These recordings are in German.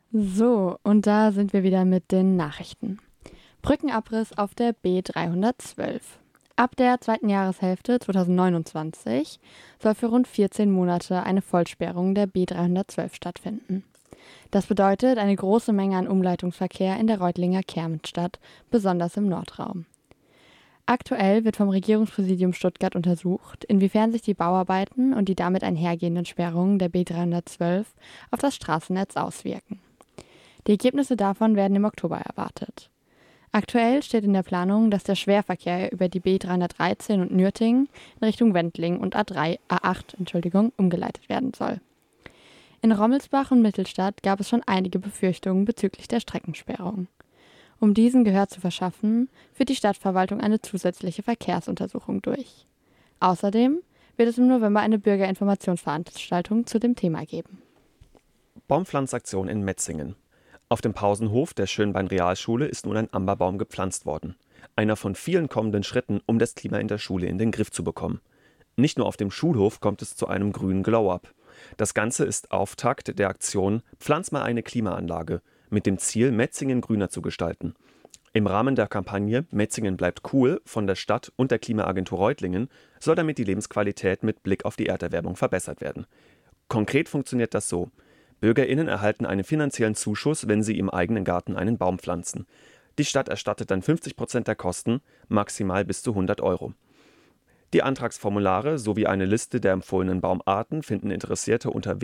So, und da sind wir wieder mit den Nachrichten. Brückenabriss auf der B312. Ab der zweiten Jahreshälfte 2029 soll für rund 14 Monate eine Vollsperrung der B312 stattfinden. Das bedeutet eine große Menge an Umleitungsverkehr in der Reutlinger Kermenstadt, besonders im Nordraum. Aktuell wird vom Regierungspräsidium Stuttgart untersucht, inwiefern sich die Bauarbeiten und die damit einhergehenden Sperrungen der B312 auf das Straßennetz auswirken. Die Ergebnisse davon werden im Oktober erwartet. Aktuell steht in der Planung, dass der Schwerverkehr über die B313 und Nürtingen in Richtung Wendling und A8 umgeleitet werden soll. In Rommelsbach und Mittelstadt gab es schon einige Befürchtungen bezüglich der Streckensperrung. Um diesen Gehör zu verschaffen, führt die Stadtverwaltung eine zusätzliche Verkehrsuntersuchung durch. Außerdem wird es im November eine Bürgerinformationsveranstaltung zu dem Thema geben. Baumpflanzaktion in Metzingen. Auf dem Pausenhof der Schönbein-Realschule ist nun ein Amberbaum gepflanzt worden. Einer von vielen kommenden Schritten, um das Klima in der Schule in den Griff zu bekommen. Nicht nur auf dem Schulhof kommt es zu einem grünen Glow-Up. Das Ganze ist Auftakt der Aktion Pflanz mal eine Klimaanlage mit dem Ziel, Metzingen grüner zu gestalten. Im Rahmen der Kampagne Metzingen bleibt cool von der Stadt und der Klimaagentur Reutlingen soll damit die Lebensqualität mit Blick auf die Erderwärmung verbessert werden. Konkret funktioniert das so: BürgerInnen erhalten einen finanziellen Zuschuss, wenn sie im eigenen Garten einen Baum pflanzen. Die Stadt erstattet dann 50% der Kosten, maximal bis zu 100 Euro. Die Antragsformulare sowie eine Liste der empfohlenen Baumarten finden Interessierte unter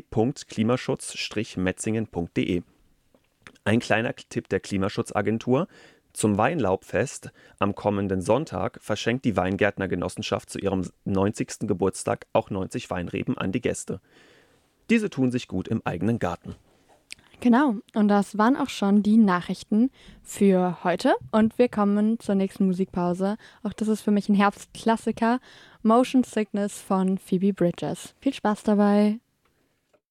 www.klimaschutz-metzingen.de. Ein kleiner Tipp der Klimaschutzagentur: Zum Weinlaubfest am kommenden Sonntag verschenkt die Weingärtnergenossenschaft zu ihrem 90. Geburtstag auch 90 Weinreben an die Gäste. Diese tun sich gut im eigenen Garten. Genau, und das waren auch schon die Nachrichten für heute. Und wir kommen zur nächsten Musikpause. Auch das ist für mich ein Herbstklassiker. Motion Sickness von Phoebe Bridgers. Viel Spaß dabei.